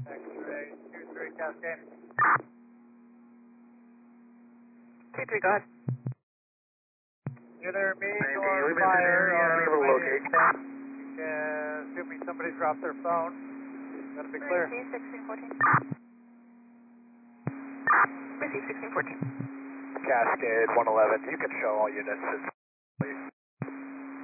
X-ray 2-3 Cascade. 2-3, go ahead. Either me Maybe or we've been fire unable to or locate. assuming somebody dropped their phone. Gotta be clear. Receive 1614. Receive 1614. Cascade 111, you can show all units.